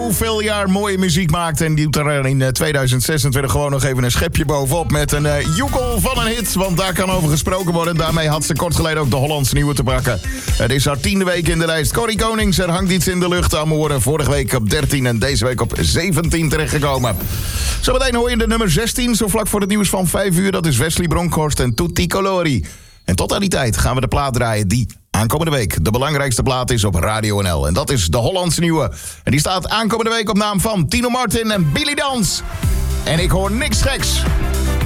Hoeveel jaar mooie muziek maakt en die doet er in 2026 gewoon nog even een schepje bovenop met een joekel van een hit. Want daar kan over gesproken worden. Daarmee had ze kort geleden ook de Hollandse nieuwe te pakken. Het is haar 10e week in de lijst. Corrie Konings, er hangt iets in de lucht. Amoren vorige week op 13 en deze week op 17 terechtgekomen. Zometeen hoor je de nummer 16, zo vlak voor het nieuws van 5 uur. Dat is Wesley Bronkhorst en Tutti Colori. En tot aan die tijd gaan we de plaat draaien die aankomende week de belangrijkste plaat is op Radio NL. En dat is de Hollandse nieuwe. En die staat aankomende week op naam van Tino Martin en Billy Dans. En ik hoor niks geks.